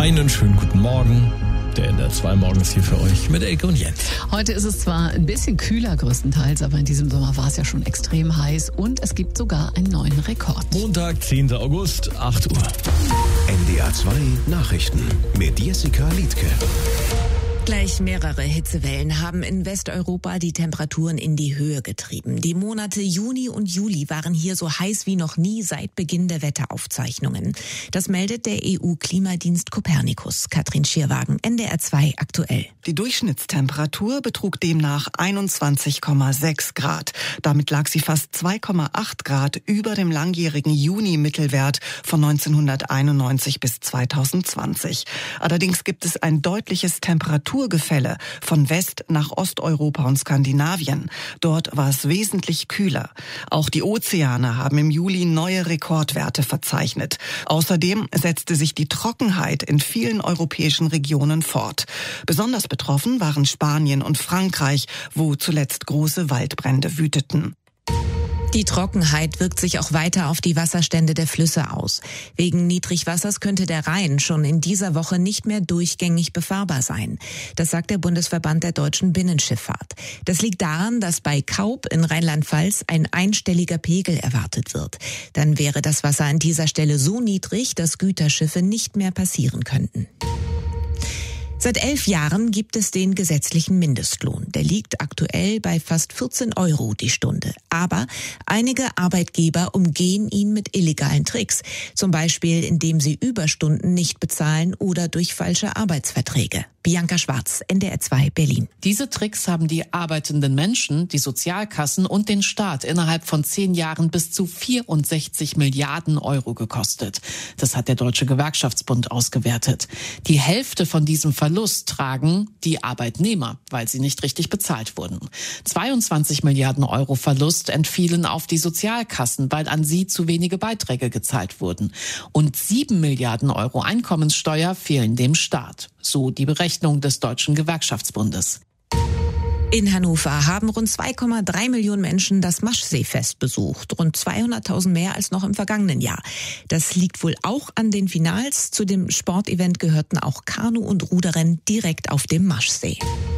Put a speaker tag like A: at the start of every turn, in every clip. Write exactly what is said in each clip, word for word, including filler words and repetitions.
A: Einen schönen guten Morgen. Der N D R zwei Morgen ist hier für euch mit Elke und Jens.
B: Heute ist es zwar ein bisschen kühler größtenteils, aber in diesem Sommer war es ja schon extrem heiß und es gibt sogar einen neuen Rekord.
A: Montag, zehnter August, acht Uhr.
C: N D R zwei Nachrichten mit Jessica Liedtke.
D: Gleich mehrere Hitzewellen haben in Westeuropa die Temperaturen in die Höhe getrieben. Die Monate Juni und Juli waren hier so heiß wie noch nie seit Beginn der Wetteraufzeichnungen. Das meldet der E U-Klimadienst Copernicus. Katrin Schierwagen, N D R zwei aktuell.
E: Die Durchschnittstemperatur betrug demnach einundzwanzig Komma sechs Grad. Damit lag sie fast zwei Komma acht Grad über dem langjährigen Juni-Mittelwert von neunzehnhunderteinundneunzig bis zweitausendzwanzig. Allerdings gibt es ein deutliches Temperatur Temperaturgefälle von West- nach Osteuropa und Skandinavien. Dort war es wesentlich kühler. Auch die Ozeane haben im Juli neue Rekordwerte verzeichnet. Außerdem setzte sich die Trockenheit in vielen europäischen Regionen fort. Besonders betroffen waren Spanien und Frankreich, wo zuletzt große Waldbrände wüteten.
D: Die Trockenheit wirkt sich auch weiter auf die Wasserstände der Flüsse aus. Wegen Niedrigwassers könnte der Rhein schon in dieser Woche nicht mehr durchgängig befahrbar sein. Das sagt der Bundesverband der deutschen Binnenschifffahrt. Das liegt daran, dass bei Kaub in Rheinland-Pfalz ein einstelliger Pegel erwartet wird. Dann wäre das Wasser an dieser Stelle so niedrig, dass Güterschiffe nicht mehr passieren könnten. Seit elf Jahren gibt es den gesetzlichen Mindestlohn. Der liegt aktuell bei fast vierzehn Euro die Stunde. Aber einige Arbeitgeber umgehen ihn mit illegalen Tricks. Zum Beispiel, indem sie Überstunden nicht bezahlen oder durch falsche Arbeitsverträge. Bianca Schwarz, N D R zwei Berlin.
F: Diese Tricks haben die arbeitenden Menschen, die Sozialkassen und den Staat innerhalb von zehn Jahren bis zu vierundsechzig Milliarden Euro gekostet. Das hat der Deutsche Gewerkschaftsbund ausgewertet. Die Hälfte von diesem Verlust tragen die Arbeitnehmer, weil sie nicht richtig bezahlt wurden. zweiundzwanzig Milliarden Euro Verlust entfielen auf die Sozialkassen, weil an sie zu wenige Beiträge gezahlt wurden. Und sieben Milliarden Euro Einkommenssteuer fehlen dem Staat. So die Berechnung des Deutschen Gewerkschaftsbundes.
D: In Hannover haben rund zwei Komma drei Millionen Menschen das Maschseefest besucht. Rund zweihunderttausend mehr als noch im vergangenen Jahr. Das liegt wohl auch an den Finals. Zu dem Sportevent gehörten auch Kanu- und Ruderrennen direkt auf dem Maschsee.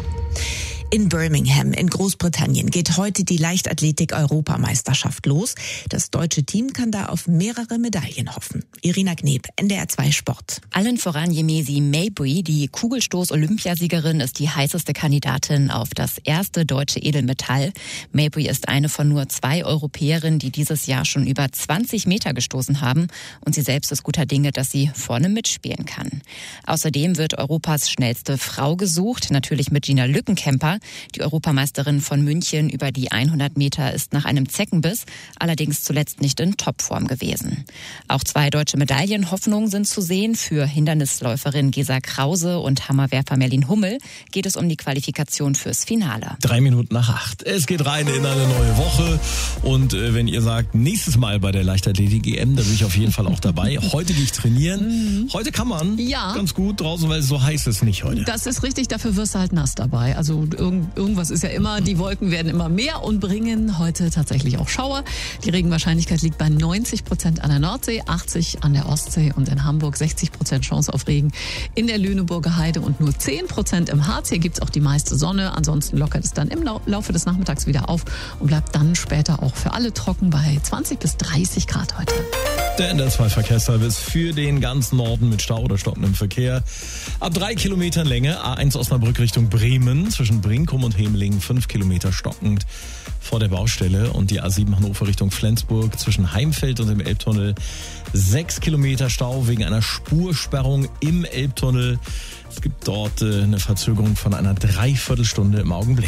D: In Birmingham in Großbritannien geht heute die Leichtathletik-Europameisterschaft los. Das deutsche Team kann da auf mehrere Medaillen hoffen. Irina Kneb, N D R zwei Sport.
G: Allen voran Yemesi Mabry, die Kugelstoß-Olympiasiegerin, ist die heißeste Kandidatin auf das erste deutsche Edelmetall. Mabry ist eine von nur zwei Europäerinnen, die dieses Jahr schon über zwanzig Meter gestoßen haben. Und sie selbst ist guter Dinge, dass sie vorne mitspielen kann. Außerdem wird Europas schnellste Frau gesucht, natürlich mit Gina Lückenkämper. Die Europameisterin von München über die hundert Meter ist nach einem Zeckenbiss allerdings zuletzt nicht in Topform gewesen. Auch zwei deutsche Medaillenhoffnungen sind zu sehen. Für Hindernisläuferin Gesa Krause und Hammerwerfer Merlin Hummel geht es um die Qualifikation fürs Finale.
A: Drei Minuten nach acht. Es geht rein in eine neue Woche. Und äh, wenn ihr sagt, nächstes Mal bei der Leichtathletik-E M, da bin ich auf jeden Fall auch dabei. Heute gehe ich trainieren. Heute kann man
B: Ja.
A: ganz gut draußen, weil es so heiß ist nicht heute.
B: Das ist richtig, dafür wirst du halt nass dabei. Also irgend, irgendwas ist ja immer, die Wolken werden immer mehr und bringen heute tatsächlich auch Schauer. Die Regenwahrscheinlichkeit liegt bei neunzig Prozent an der Nordsee, achtzig an der Ostsee und in Hamburg sechzig Prozent Chance auf Regen in der Lüneburger Heide und nur zehn Prozent im Harz. Hier gibt's auch die meiste Sonne. Ansonsten lockert es dann im Laufe des Nachmittags wieder auf und bleibt dann später auch für alle trocken bei zwanzig bis dreißig Grad heute.
A: Der N D R zwei Verkehrsservice für den ganzen Norden mit Stau oder stockendem Verkehr. Ab drei Kilometern Länge, A eins Osnabrück Richtung Bremen, zwischen Brinkum und Hemeling, fünf Kilometer stockend vor der Baustelle. Und die A sieben Hannover Richtung Flensburg, zwischen Heimfeld und dem Elbtunnel, sechs Kilometer Stau wegen einer Spursperrung im Elbtunnel. Es gibt dort äh, eine Verzögerung von einer Dreiviertelstunde im Augenblick.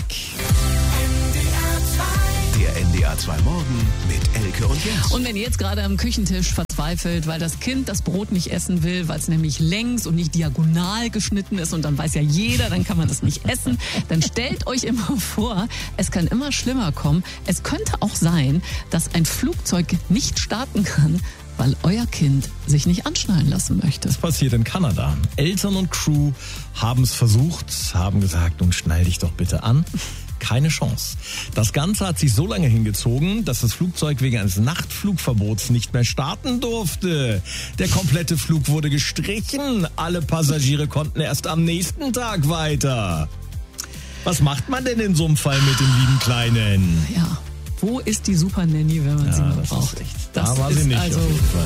C: Der N D R zwei Morgen mit Elke und Jens.
B: Und wenn ihr jetzt gerade am Küchentisch verzweifelt, weil das Kind das Brot nicht essen will, weil es nämlich längs und nicht diagonal geschnitten ist und dann weiß ja jeder, dann kann man das nicht essen, dann stellt euch immer vor, es kann immer schlimmer kommen. Es könnte auch sein, dass ein Flugzeug nicht starten kann, weil euer Kind sich nicht anschnallen lassen möchte.
A: Das passiert in Kanada. Eltern und Crew haben es versucht, haben gesagt, nun schnall dich doch bitte an. Keine Chance. Das Ganze hat sich so lange hingezogen, dass das Flugzeug wegen eines Nachtflugverbots nicht mehr starten durfte. Der komplette Flug wurde gestrichen. Alle Passagiere konnten erst am nächsten Tag weiter. Was macht man denn in so einem Fall mit dem lieben Kleinen?
B: Ja, wo ist die Super Nanny, wenn man
A: Ja,
B: sie mal
A: das
B: braucht?
A: ist echt.
B: Das
A: Da war
B: ist
A: sie nicht
B: also
A: auf jeden Fall.